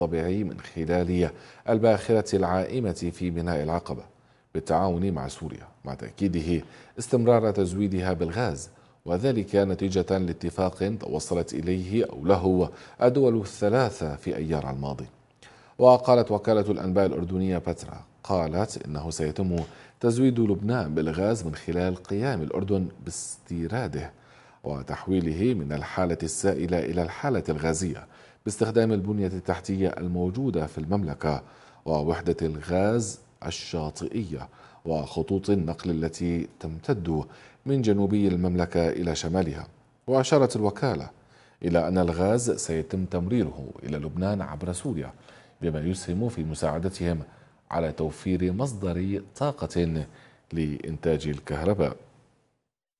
الطبيعي من خلال الباخرة العائمة في ميناء العقبة بالتعاون مع سوريا، مع تأكيده استمرار تزويدها بالغاز، وذلك نتيجة لاتفاق توصلت إليه أو له الدول الثلاثة في أيار الماضي. وقالت وكالة الأنباء الأردنية بترا قالت إنه سيتم تزويد لبنان بالغاز من خلال قيام الأردن باستيراده وتحويله من الحالة السائلة إلى الحالة الغازية باستخدام البنية التحتية الموجودة في المملكة ووحدة الغاز الشاطئية وخطوط النقل التي تمتد من جنوبي المملكة إلى شمالها. وأشارت الوكالة إلى أن الغاز سيتم تمريره إلى لبنان عبر سوريا، بما يسهم في مساعدتهم على توفير مصدر طاقة لإنتاج الكهرباء.